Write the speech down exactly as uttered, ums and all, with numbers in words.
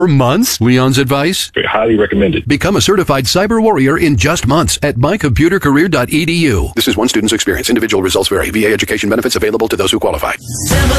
For months, Leon's advice? Highly recommended. Become a certified cyber warrior in just months at my computer career dot e d u. This is one student's experience. Individual results vary. V A education benefits available to those who qualify.